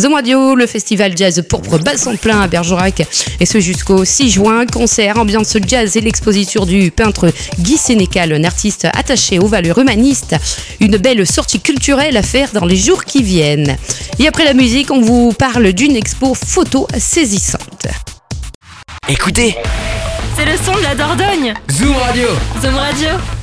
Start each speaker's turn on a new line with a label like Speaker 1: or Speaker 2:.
Speaker 1: Zoom Radio, le festival jazz pourpre basse en plein à Bergerac, et ce jusqu'au 6 juin. Concert, ambiance jazz et l'exposition du peintre Guy Sénécal, un artiste attaché aux valeurs humanistes. Une belle sortie culturelle à faire dans les jours qui viennent. Et après la musique, on vous parle d'une expo photo saisissante.
Speaker 2: Écoutez,
Speaker 3: c'est le son de la Dordogne.
Speaker 2: Zoom Radio.
Speaker 3: Zoom Radio.